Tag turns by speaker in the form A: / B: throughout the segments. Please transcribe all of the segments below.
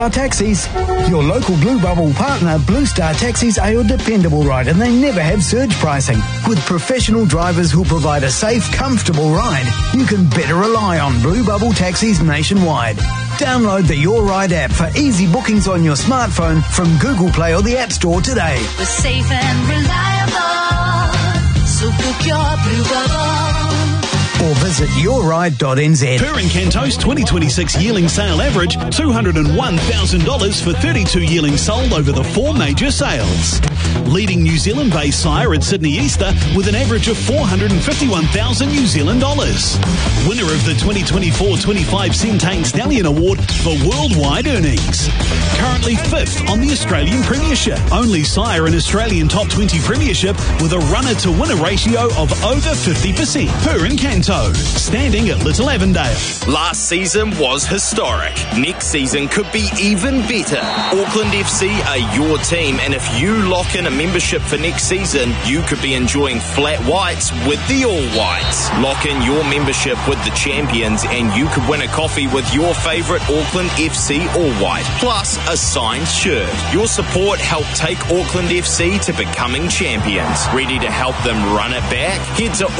A: Taxis. Your local Blue Bubble partner, Blue Star Taxis, are your dependable ride, and they never have surge pricing. With professional drivers who provide a safe, comfortable ride, you can better rely on Blue Bubble Taxis nationwide. Download the Your Ride app for easy bookings on your smartphone from Google Play or the App Store today.
B: We're safe and reliable, so book your Blue Bubble.
A: Or visit yourride.nz.
C: Pur and Canto's 2026 yearling sale average $201,000 for 32 yearlings sold over the 4 major sales. Leading New Zealand-based sire at Sydney Easter with an average of $451,000 New Zealand dollars. Winner of the 2024-25 Centane Stallion Award for worldwide earnings. Currently 5th on the Australian Premiership. Only sire in Australian Top 20 Premiership with a runner-to-winner ratio of over 50%. Pur and Canto, standing at Little Avondale.
D: Last season was historic. Next season could be even better. Auckland FC are your team, and if you lock in a membership for next season, you could be enjoying flat whites with the All Whites. Lock in your membership with the champions, and you could win a coffee with your favourite Auckland FC All White, plus a signed shirt. Your support helped take Auckland FC to becoming champions. Ready to help them run it back? Head to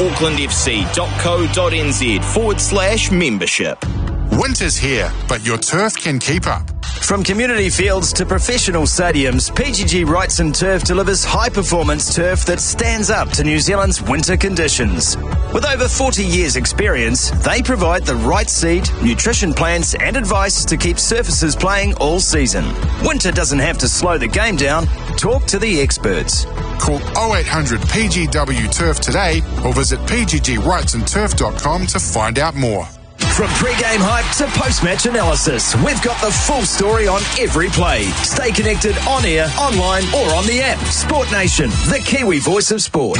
D: aucklandfc.co.nz/membership.
E: Winter's here, but your turf can keep up.
F: From community fields to professional stadiums, PGG Wrightson Turf delivers high-performance turf that stands up to New Zealand's winter conditions. With over 40 years' experience, they provide the right seed, nutrition plans and advice to keep surfaces playing all season. Winter doesn't have to slow the game down. Talk to the experts.
E: Call 0800 PGW Turf today or visit pggwrightsonturf.com to find out more.
F: From pre-game hype to post-match analysis, we've got the full story on every play. Stay connected on air, online or on the app. Sport Nation, the Kiwi voice of sport.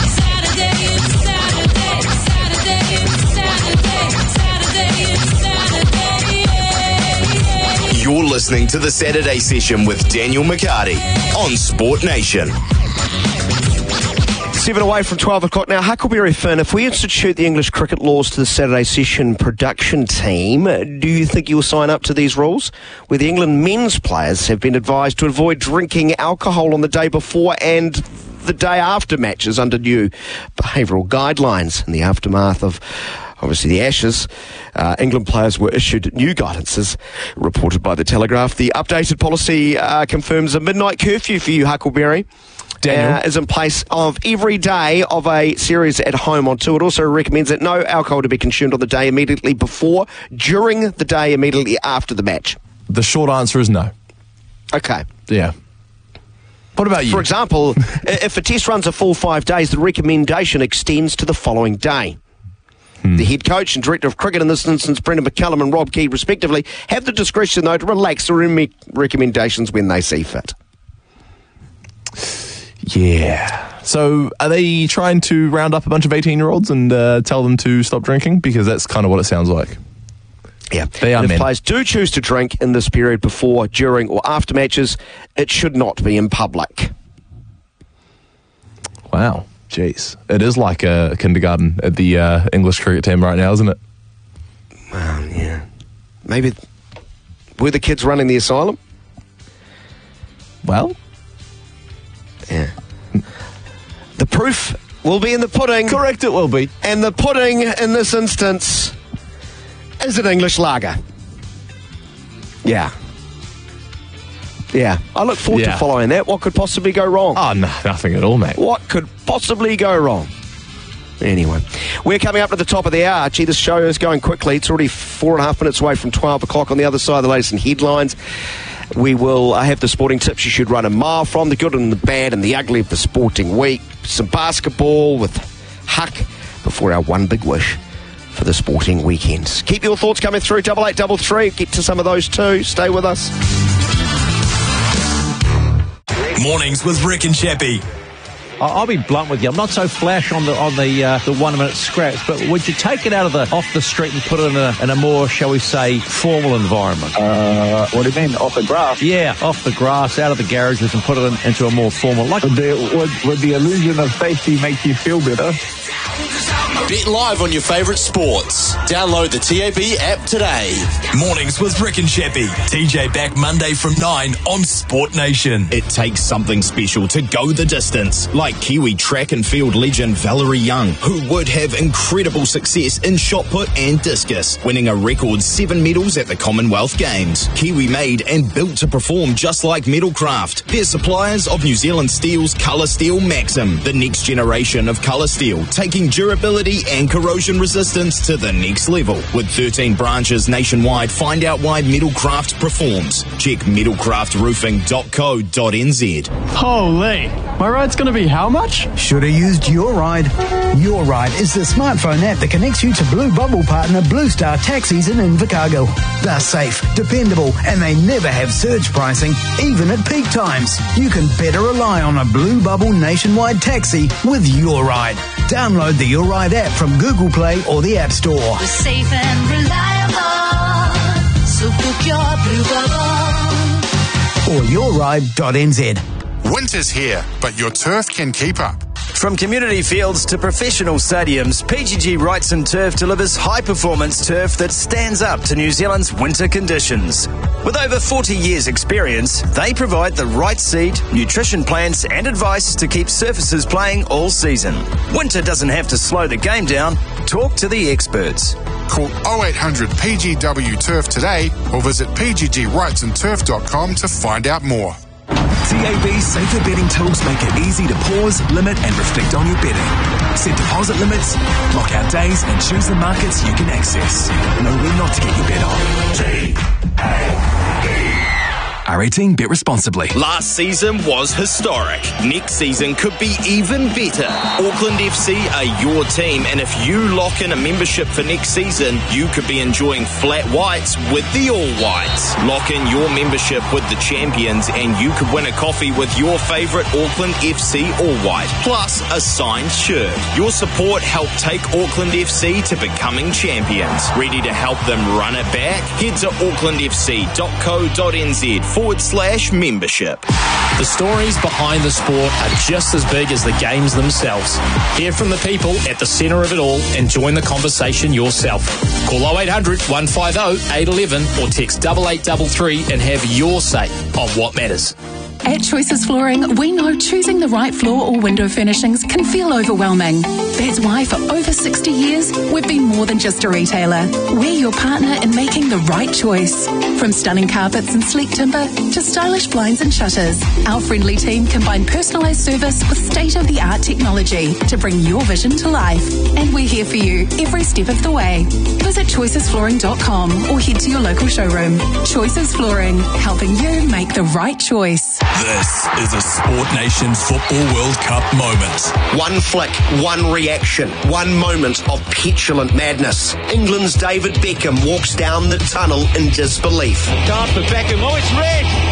D: You're listening to the Saturday Session with Daniel McCarty on Sport Nation.
G: 7 away from 12 o'clock now. Huckleberry Finn, if we institute the English cricket laws to the Saturday Session production team, do you think you'll sign up to these rules? Where the England men's players have been advised to avoid drinking alcohol on the day before and the day after matches under new behavioural guidelines. In the aftermath of obviously the Ashes, England players were issued new guidances, reported by The Telegraph. The updated policy confirms a midnight curfew for you, Huckleberry. Is in place of every day of a series at home on tour. It also recommends that no alcohol to be consumed on the day immediately before, during the day immediately after the match.
H: The short answer is no.
G: Okay.
H: Yeah. What about you?
G: For example, if a test runs a full 5 days, the recommendation extends to the following day. The head coach and director of cricket in this instance, Brendan McCullum and Rob Key, respectively, have the discretion, though, to relax the recommendations when they see fit.
H: Yeah. So are they trying to round up a bunch of 18-year-olds and tell them to stop drinking? Because that's kind of what it sounds like.
G: Yeah.
H: They are
G: if
H: men.
G: players do choose to drink in this period before, during or after matches, it should not be in public.
H: Wow. Jeez. It is like a kindergarten at the English cricket team right now, isn't it?
G: Well, yeah. Maybe were the kids running the asylum?
H: Well...
G: yeah. The proof will be in the pudding.
H: Correct, it will be.
G: And the pudding in this instance is an English lager. Yeah. Yeah. I look forward to following that. What could possibly go wrong?
H: Oh, no, nothing at all, mate.
G: What could possibly go wrong? Anyway, we're coming up to the top of the hour. Gee, this show is going quickly. It's already 4.5 minutes away from 12 o'clock. On the other side, the latest in headlines. We will have the sporting tips you should run a mile from, the good and the bad and the ugly of the sporting week. Some basketball with Huck before our one big wish for the sporting weekends. Keep your thoughts coming through, 8833. Get to some of those too. Stay with us.
I: Mornings with Rick and Chappie.
J: I'll be blunt with you. I'm not so flash on the 1 minute scraps, but would you take it off the street and put it in a more, shall we say, formal environment?
K: What do you mean, off the grass?
J: Yeah, off the grass, out of the garages, and put it into a more formal.
K: Would the illusion of safety make you feel better?
I: Bet live on your favourite sports. Download the TAB app today. Mornings with Rick and Sheppy. TJ back Monday from 9 on Sport Nation.
D: It takes something special to go the distance, like Kiwi track and field legend Valerie Young, who would have incredible success in shot put and discus, winning a record 7 medals at the Commonwealth Games. Kiwi made and built to perform just like Metalcraft. They're suppliers of New Zealand Steel's Colour Steel Maxim, the next generation of colour steel, taking durability and corrosion resistance to the next level. With 13 branches nationwide, find out why Metalcraft performs. Check metalcraftroofing.co.nz.
L: Holy, my ride's going to be how much?
A: Should have used Your Ride. Your Ride is the smartphone app that connects you to Blue Bubble partner Blue Star Taxis in Invercargill. They're safe, dependable, and they never have surge pricing, even at peak times. You can better rely on a Blue Bubble nationwide taxi with Your Ride. Download the Your Ride app from Google Play or the App Store.
B: We're safe and reliable, so book your Blue Bubble.
A: Or yourride.nz.
E: Winter's here, but your turf can keep up.
F: From community fields to professional stadiums, PGG Wrightson Turf delivers high-performance turf that stands up to New Zealand's winter conditions. With over 40 years' experience, they provide the right seed, nutrition plans and advice to keep surfaces playing all season. Winter doesn't have to slow the game down. Talk to the experts.
E: Call 0800 PGW Turf today or visit pggwrightsonturf.com to find out more.
M: TAB's safer betting tools make it easy to pause, limit and reflect on your betting. Set deposit limits, lock out days and choose the markets you can access. Know when not to get your bet on. R18, bet responsibly.
D: Last season was historic. Next season could be even better. Auckland FC are your team, and if you lock in a membership for next season, you could be enjoying flat whites with the All Whites. Lock in your membership with the champions, and you could win a coffee with your favourite Auckland FC All White, plus a signed shirt. Your support helped take Auckland FC to becoming champions. Ready to help them run it back? Head to aucklandfc.co.nz/membership.
N: The stories behind the sport are just as big as the games themselves. Hear from the people at the centre of it all and join the conversation yourself. Call 0800 150 811 or text 8833 and have your say on what matters.
O: At Choices Flooring, we know choosing the right floor or window furnishings can feel overwhelming. That's why for over 60 years, we've been more than just a retailer. We're your partner in making the right choice. From stunning carpets and sleek timber to stylish blinds and shutters, our friendly team combine personalised service with state-of-the-art technology to bring your vision to life. And we're here for you every step of the way. Visit choicesflooring.com or head to your local showroom. Choices Flooring, helping you make the right choice.
I: This is a Sport Nation Football World Cup moment.
G: One flick, one reaction, one moment of petulant madness. England's David Beckham walks down the tunnel in disbelief.
J: Dart for Beckham. Oh, it's red.